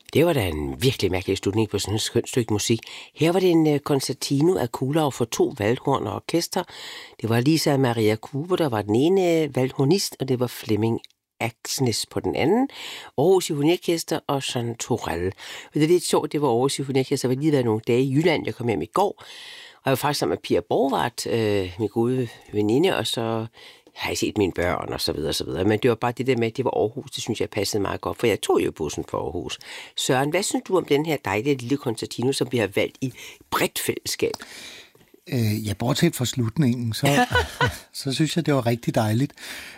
Det var da en virkelig mærkelig slutning på sådan et skønt stykke musik. Her var det en concertino af Kuhlau for 2 valdhorn og orkester. Det var Lisa Maria Kubo, der var den ene valdhornist, og det var Flemming Aksnes på den anden. Aarhus Symfoniorkester og Jean Torell. Og det er lidt sjovt, det var Aarhus Symfoniorkester. Jeg var lige været nogle dage i Jylland. Jeg kom hjem i går, og jeg var faktisk sammen med Pia Borgvart, min gode veninde, og så har jeg set mine børn, og så videre, og så videre. Men det var bare det der med, at det var Aarhus, det synes jeg passede meget godt, for jeg tog jo bussen for Aarhus. Søren, hvad synes du om den her dejlige lille concertino, som vi har valgt i bredt fællesskab? Ja, bortset fra slutningen, så synes jeg, det var rigtig dejligt.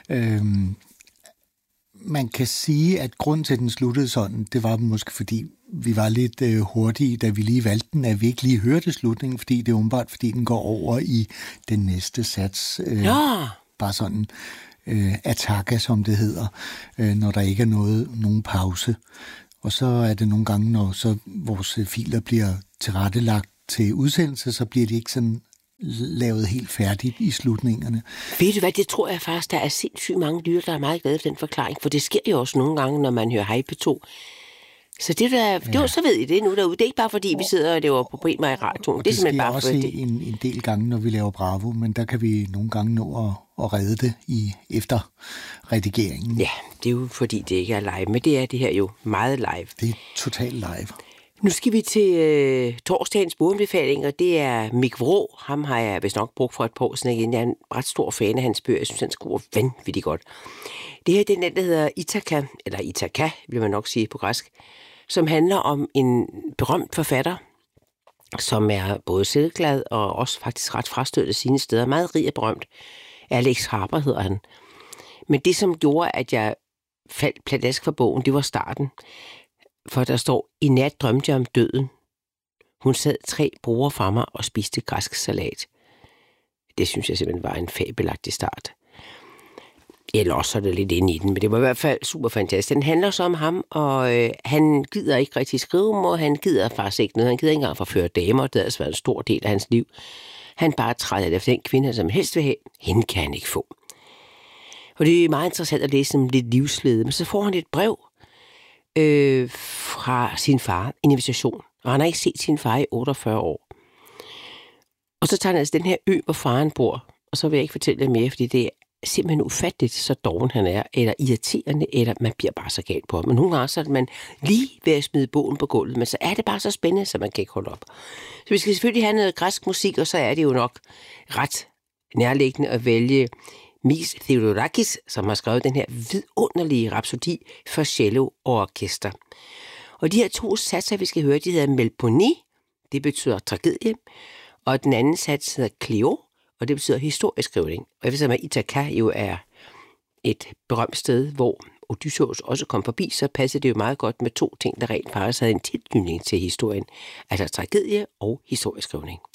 Man kan sige, at grunden til, at den sluttede sådan, det var måske fordi, vi var lidt hurtige, da vi lige valgte den, at vi ikke lige hørte slutningen, fordi det er umiddelbart, fordi den går over i den næste sats. Bare sådan attacke, som det hedder, når der ikke er nogen pause. Og så er det nogle gange, når så vores filer bliver tilrettelagt til udsendelse, så bliver de ikke sådan lavet helt færdigt i slutningerne. Ved du hvad, det tror jeg faktisk, der er sindssygt mange lytter, der er meget glade for den forklaring, for det sker jo også nogle gange, når man hører Hej P2. Så det der, så ved I det nu derude. Det er ikke bare fordi, vi sidder og laver problemer i radioen. Det er simpelthen bare også en del gange, når vi laver Bravo, men der kan vi nogle gange nå at redde det efter redigeringen. Ja, det er jo fordi, det ikke er live, men det er det her jo meget live. Det er totalt live. Nu skal vi til torsdagens boganbefaling, og det er Mick Vrå. Ham har jeg vist nok brugt for et par år siden igen. Jeg er en ret stor fan af hans bøger. Jeg synes, han skriver vanvittigt godt. Det her det er den, der hedder Ithaka, eller Ithaka, vil man nok sige på græsk, som handler om en berømt forfatter, som er både selvglad og også faktisk ret frastødt sine steder. Meget rig og berømt. Alex Harper hedder han. Men det, som gjorde, at jeg faldt pladask for bogen, det var starten. For der står, i nat drømte jeg om døden. Hun sad 3 broer fra mig og spiste græsk salat. Det synes jeg simpelthen var en fabelagtig start. Eller også er det lidt inde i den, men det var i hvert fald super fantastisk. Den handler så om ham, og han gider ikke rigtig skrive om, og han gider faktisk ikke noget. Han gider ikke engang forføre damer, det har altså været en stor del af hans liv. Han bare træder efter den kvinde, som helst vil have. Hende kan han ikke få. Og det er meget interessant at læse sådan lidt livslede, men så får han et brev fra sin far, en invitation. Og han har ikke set sin far i 48 år. Og så tager han altså den her ø, hvor faren bor, og så vil jeg ikke fortælle det mere, fordi det er simpelthen ufatteligt, så doven han er, eller irriterende, eller man bliver bare så galt på ham. Men nogle gange så er man lige ved at smide bogen på gulvet, men så er det bare så spændende, så man kan ikke holde op. Så vi skal selvfølgelig have noget græsk musik, og så er det jo nok ret nærliggende at vælge Mis Theodorakis, som har skrevet den her vidunderlige rhapsodi for cello og orkester. Og de her 2 satser, vi skal høre, de hedder Melponi, det betyder tragedie, og den anden sats hedder Cleo, og det betyder historieskrivning. Og jeg vil sige, at Ithaka jo er et berømt sted, hvor Odysseus også kom forbi, så passer det jo meget godt med 2 ting, der rent faktisk havde en tilknytning til historien, altså tragedie og historieskrivning.